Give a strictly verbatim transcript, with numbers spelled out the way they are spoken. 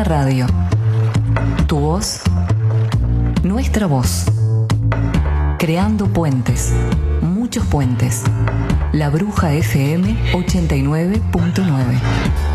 la radio. Tu voz, nuestra voz. Creando puentes, muchos puentes. La Bruja F M ochenta y nueve punto nueve.